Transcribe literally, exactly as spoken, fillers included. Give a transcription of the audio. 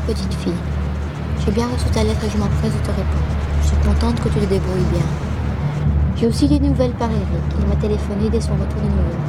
Chère petite fille, j'ai bien reçu ta lettre et je m'empresse de te répondre. Je suis contente que tu te débrouilles bien. J'ai aussi des nouvelles par Eric. Il m'a téléphoné dès son retour de New York.